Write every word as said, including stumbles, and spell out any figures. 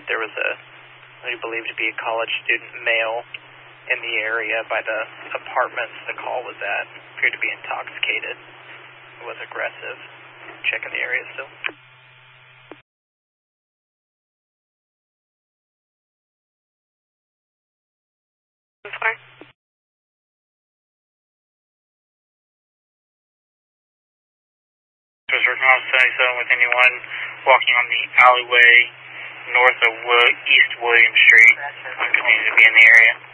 there was a, what he believed to be a college student male in the area by the apartments the call was at. Appeared to be intoxicated. Was aggressive. Checking the area still. Four. Was working on seventy-seven with anyone walking on the alleyway north of Will- East William Street. I continue to be in the area.